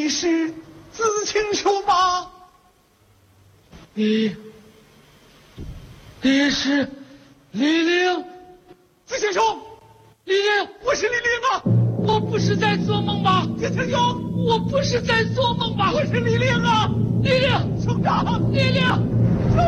你是自清楚吗？ 你是李陵， 自清楚。 李陵， 我是李陵啊！ 我不是在做梦吧？ 叶天勇， 我不是在做梦吧？ 我是李陵啊！ 李陵， 兄长， 李陵。